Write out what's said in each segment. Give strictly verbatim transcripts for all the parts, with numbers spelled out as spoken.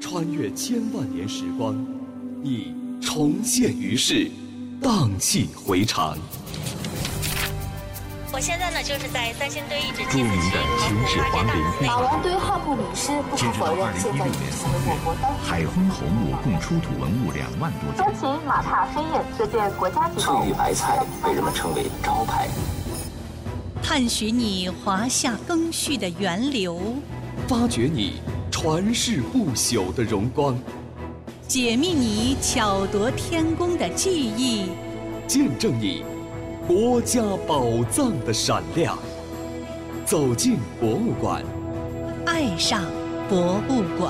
穿越千万年时光，你重现于世，荡气回肠。 我现在呢，就是在三星堆遗址著名的秦始皇陵墓。 马王堆汉墓迷失，不可否认，现在已经成为我国当海昏侯墓共出土文物两万多件。 说起马踏飞燕这件国家级翠玉白菜被人们称为招牌。 探寻你华夏更续的源流， 发掘你传世不朽的荣光， 解密你巧夺天工的技艺， 见证你国家宝藏的闪亮。走进博物馆， 爱上博物馆。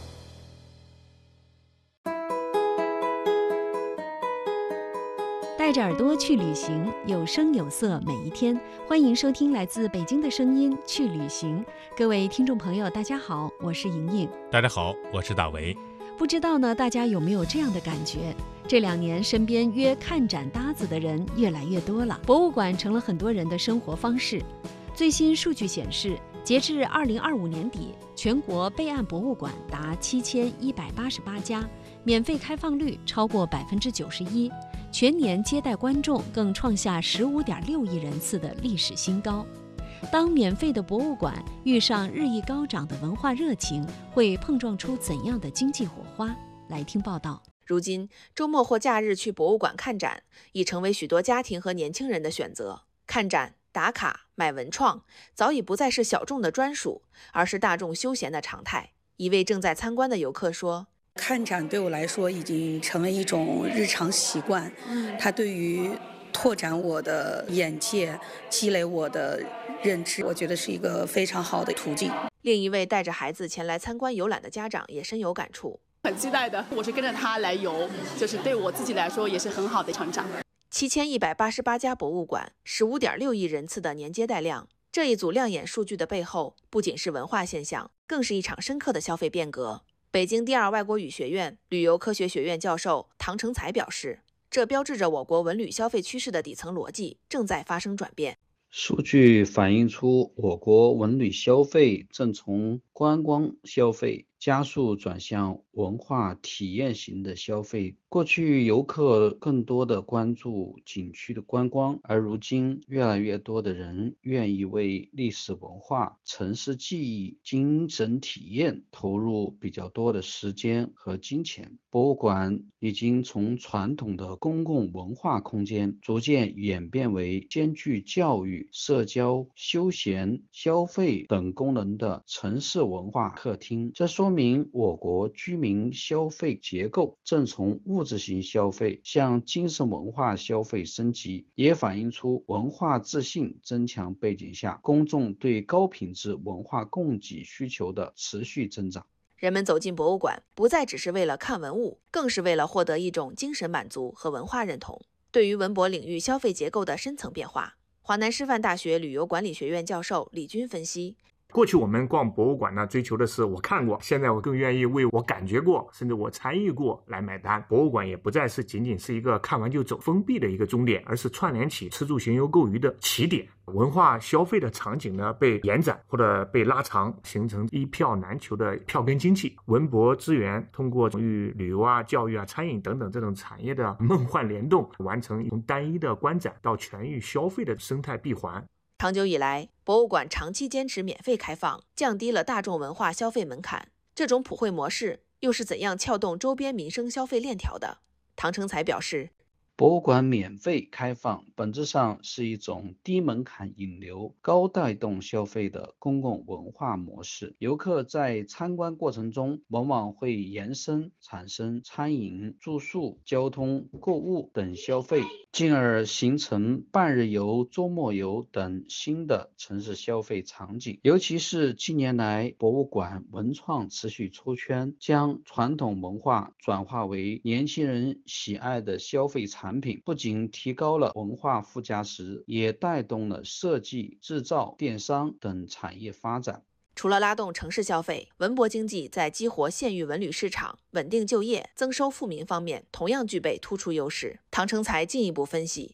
带着耳朵去旅行，有声有色每一天。欢迎收听来自北京的声音去旅行。各位听众朋友大家好，我是莹莹。 大家好，我是大为。 不知道呢，大家有没有这样的感觉？这两年身边约看展搭子的人越来越多了，博物馆成了很多人的生活方式。最新数据显示，截至二零二五年底，全国备案博物馆达七千一百八十八家，免费开放率超过百分之九十一，全年接待观众更创下十五点六亿人次的历史新高。当免费的博物馆遇上日益高涨的文化热情，会碰撞出怎样的经济火花？来听报道。 如今，周末或假日去博物馆看展已成为许多家庭和年轻人的选择。看展、打卡、买文创早已不再是小众的专属，而是大众休闲的常态。一位正在参观的游客说： 看展对我来说已经成为一种日常习惯，它对于拓展我的眼界、积累我的认知，我觉得是一个非常好的途径。 另一位带着孩子前来参观游览的家长也深有感触， 很期待的，我是跟着他来游，就是对我自己来说也是很好的成长。 七千一百八十八家博物馆，十五点六亿人次的年接待量，这一组亮眼数据的背后，不仅是文化现象，更是一场深刻的消费变革。北京第二外国语学院旅游科学学院教授唐成才表示，这标志着我国文旅消费趋势的底层逻辑正在发生转变。 数据反映出我国文旅消费正从观光消费加速转向文化体验型的消费。过去游客更多的关注景区的观光，而如今越来越多的人愿意为历史文化、城市记忆、精神体验投入比较多的时间和金钱。博物馆已经从传统的公共文化空间逐渐演变为兼具教育、社交、休闲、消费等功能的城市文化客厅。这说明我国居民消费结构正从物质型消费向精神文化消费升级，也反映出文化自信增强背景下公众对高品质文化供给需求的持续增长。 人们走进博物馆，不再只是为了看文物，更是为了获得一种精神满足和文化认同。对于文博领域消费结构的深层变化，华南师范大学旅游管理学院教授李军分析， 过去我们逛博物馆呢，追求的是我看过，现在我更愿意为我感觉过，甚至我参与过来买单。博物馆也不再是仅仅是一个看完就走封闭的一个终点，而是串联起吃住行游购娱的起点。文化消费的场景呢被延展或者被拉长，形成一票难求的票根经济。文博资源通过与旅游啊、教育啊、餐饮等等这种产业的梦幻联动，完成从单一的观展到全域消费的生态闭环。 长久以来，博物馆长期坚持免费开放，降低了大众文化消费门槛。这种普惠模式又是怎样撬动周边民生消费链条的？唐成才表示， 博物馆免费开放本质上是一种低门槛引流、高带动消费的公共文化模式。游客在参观过程中往往会延伸产生餐饮、住宿、交通、购物等消费，进而形成半日游、周末游等新的城市消费场景。尤其是近年来，博物馆文创持续出圈，将传统文化转化为年轻人喜爱的消费场景。产品不仅提高了文化附加值，也带动了设计、制造、电商等产业发展。 除了拉动城市消费，文博经济在激活县域文旅市场、稳定就业、增收富民方面同样具备突出优势。唐成才进一步分析，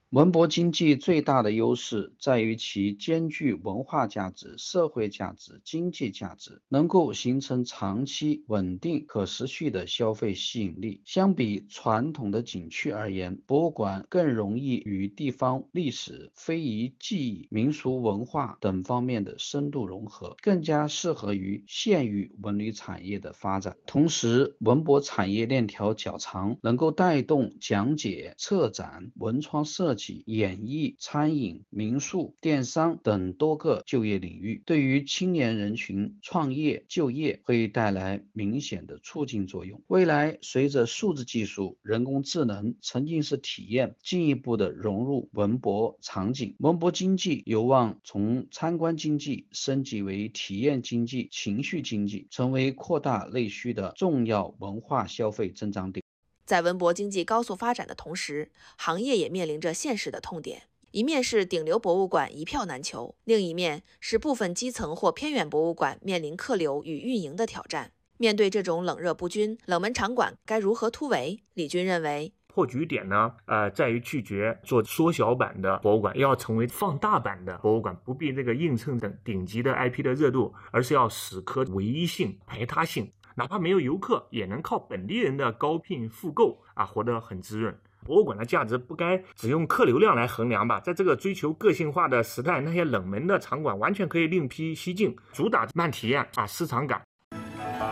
文博经济最大的优势在于其兼具文化价值、社会价值、经济价值，能够形成长期稳定可持续的消费吸引力。相比传统的景区而言，博物馆更容易与地方历史、非遗技艺、民俗文化等方面的深度融合，更加适合于县域文旅产业的发展。同时，文博产业链条较长，能够带动讲解、策展、文创设计、演艺、餐饮、民宿、电商等多个就业领域，对于青年人群创业就业会带来明显的促进作用。未来随着数字技术、人工智能、沉浸式体验进一步的融入文博场景，文博经济有望从参观经济升级为体验经济、情绪经济，成为扩大内需的重要文化消费增长点。 在文博经济高速发展的同时，行业也面临着现实的痛点。一面是顶流博物馆一票难求，另一面是部分基层或偏远博物馆面临客流与运营的挑战。面对这种冷热不均，冷门场馆该如何突围？李军认为， 破局点呢，呃，在于拒绝做缩小版的博物馆，要成为放大版的博物馆，不必那个映衬等顶级的 I P 的热度，而是要死磕唯一性、排他性，哪怕没有游客，也能靠本地人的高聘复购啊，活得很滋润。博物馆的价值不该只用客流量来衡量吧？在这个追求个性化的时代，那些冷门的场馆完全可以另辟蹊径，主打慢体验啊、市场感，